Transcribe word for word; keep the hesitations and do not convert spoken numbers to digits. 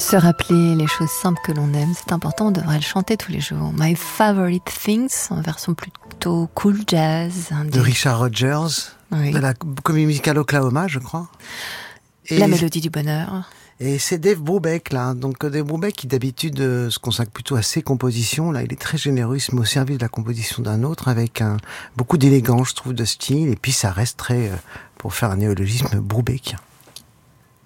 Se rappeler les choses simples que l'on aime, c'est important, on devrait le chanter tous les jours. My Favorite Things, en version plutôt cool jazz. De Richard Rodgers, oui. De la comédie musicale Oklahoma, je crois. Et la mélodie du bonheur. Et c'est Dave Brubeck, là. Donc, Dave Brubeck, qui d'habitude euh, se consacre plutôt à ses compositions. Là, il est très généreux, il se met au service de la composition d'un autre avec un, beaucoup d'élégance, je trouve, de style. Et puis, ça reste très, euh, pour faire un néologisme, Brubeckien.